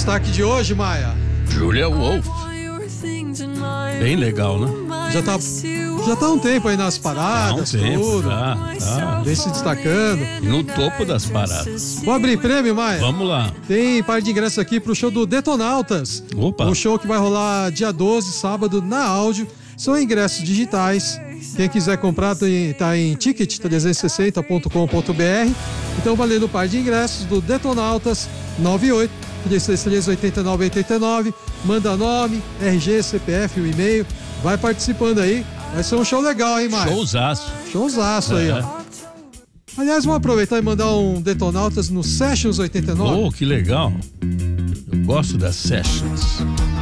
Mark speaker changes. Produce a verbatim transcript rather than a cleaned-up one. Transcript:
Speaker 1: destaque de hoje, Maia?
Speaker 2: Julia Wolf. Bem legal, né?
Speaker 1: Já tá, já tá há um tempo aí nas paradas,
Speaker 2: Há um tempo,
Speaker 1: tudo.
Speaker 2: tá, tá.
Speaker 1: Vem se destacando.
Speaker 2: No topo das paradas.
Speaker 1: Vou abrir prêmio, Maia?
Speaker 2: Vamos lá.
Speaker 1: Tem par de ingressos aqui pro show do Detonautas.
Speaker 2: Opa.
Speaker 1: Um show que vai rolar dia doze, sábado, na Áudio. São ingressos digitais. Quem quiser comprar tem, tá em ticket trezentos e sessenta ponto com ponto b r. Então, valendo o par de ingressos do Detonautas, nove oito, três três três, oito nove oito nove. Manda nome, R G, C P F, o e-mail. Vai participando aí. Vai ser um show legal, hein, Maia?
Speaker 2: Showzaço.
Speaker 1: Showzaço aí,
Speaker 2: É.
Speaker 1: ó. Aliás, vamos aproveitar e mandar um Detonautas no Sessions oitenta e nove.
Speaker 2: Oh, que legal. Eu gosto das sessions.